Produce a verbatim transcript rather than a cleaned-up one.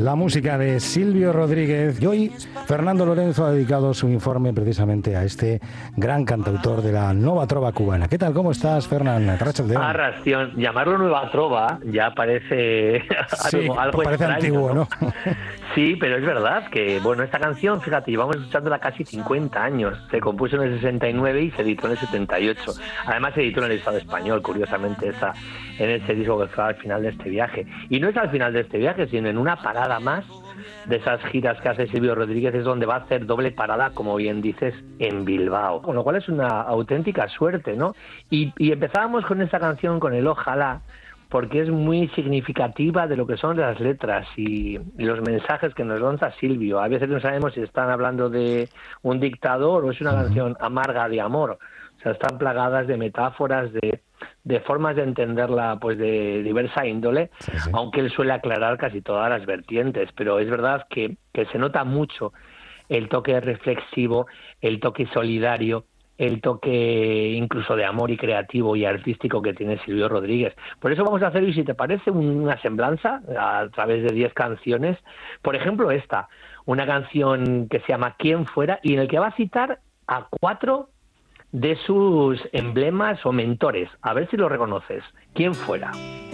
la música de Silvio Rodríguez. Y hoy Fernando Lorenzo ha dedicado su informe precisamente a este gran cantautor de la Nova Trova cubana. ¿Qué tal? ¿Cómo estás, Fernando? Ah, Ración, llamarlo Nueva Trova ya parece sí, algo, algo parece extraño, antiguo, ¿no? ¿no? Sí, pero es verdad que, bueno, esta canción, fíjate, llevamos escuchándola casi cincuenta años. Se compuso en el sesenta y nueve y se editó en el setenta y ocho. Además se editó en el Estado español, curiosamente, esa, en ese disco que fue al final de este viaje. Y no es al final de este viaje, sino en una parada más de esas giras que hace Silvio Rodríguez, es donde va a hacer doble parada, como bien dices, en Bilbao. Con lo cual es una auténtica suerte, ¿no? Y, y empezábamos con esta canción, con el Ojalá, porque es muy significativa de lo que son las letras y, y los mensajes que nos lanza Silvio. A veces no sabemos si están hablando de un dictador o es una uh-huh. canción amarga de amor. O sea, están plagadas de metáforas, de, de formas de entenderla, pues de diversa índole, sí, sí. Aunque él suele aclarar casi todas las vertientes. Pero es verdad que, que se nota mucho el toque reflexivo, el toque solidario, el toque incluso de amor y creativo y artístico que tiene Silvio Rodríguez. Por eso vamos a hacer, y si te parece, una semblanza a través de diez canciones. Por ejemplo, esta, una canción que se llama ¿Quién fuera? Y en el que va a citar a cuatro de sus emblemas o mentores. A ver si lo reconoces. ¿Quién fuera?